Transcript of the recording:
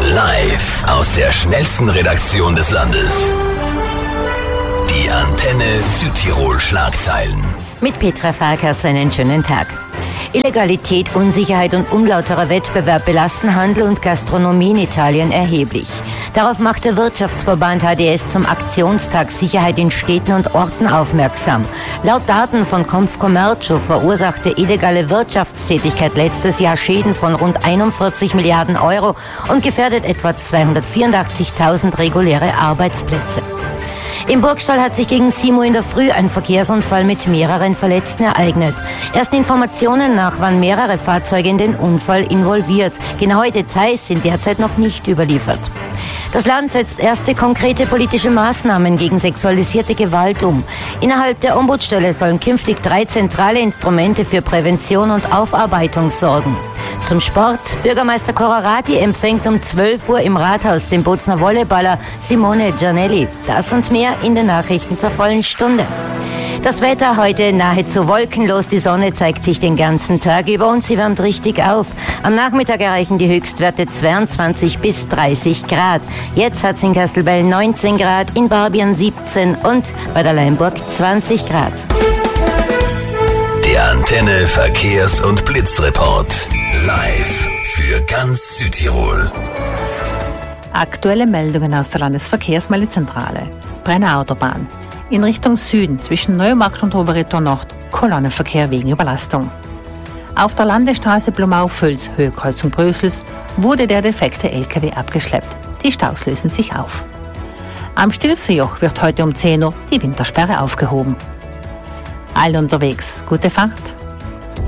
Live aus der schnellsten Redaktion des Landes. Die Antenne Südtirol Schlagzeilen. Mit Petra Farkas einen schönen Tag. Illegalität, Unsicherheit und unlauterer Wettbewerb belasten Handel und Gastronomie in Italien erheblich. Darauf macht der Wirtschaftsverband HDS zum Aktionstag Sicherheit in Städten und Orten aufmerksam. Laut Daten von Confcommercio verursachte illegale Wirtschaftstätigkeit letztes Jahr Schäden von rund 41 Milliarden Euro und gefährdet etwa 284.000 reguläre Arbeitsplätze. Im Burgstall hat sich gegen 7 Uhr in der Früh ein Verkehrsunfall mit mehreren Verletzten ereignet. Ersten Informationen nach waren mehrere Fahrzeuge in den Unfall involviert. Genaue Details sind derzeit noch nicht überliefert. Das Land setzt erste konkrete politische Maßnahmen gegen sexualisierte Gewalt um. Innerhalb der Ombudsstelle sollen künftig 3 zentrale Instrumente für Prävention und Aufarbeitung sorgen. Zum Sport. Bürgermeister Corradi empfängt um 12 Uhr im Rathaus den Bozner Volleyballer Simone Gianelli. Das und mehr in den Nachrichten zur vollen Stunde. Das Wetter heute nahezu wolkenlos, die Sonne zeigt sich den ganzen Tag über und sie wärmt richtig auf. Am Nachmittag erreichen die Höchstwerte 22 bis 30 Grad. Jetzt hat es in Kastelbell 19 Grad, in Barbian 17 und bei der Leimburg 20 Grad. Der Antenne Verkehrs- und Blitzreport. Live für ganz Südtirol. Aktuelle Meldungen aus der Landesverkehrsmeldezentrale. Brenner Autobahn. In Richtung Süden zwischen Neumarkt und Oberritter Nord Kolonnenverkehr wegen Überlastung. Auf der Landesstraße Blumau-Völs, Höhe Kreuzung Brösels, wurde der defekte LKW abgeschleppt. Die Staus lösen sich auf. Am Stilfserjoch wird heute um 10 Uhr die Wintersperre aufgehoben. Alle unterwegs, gute Fahrt!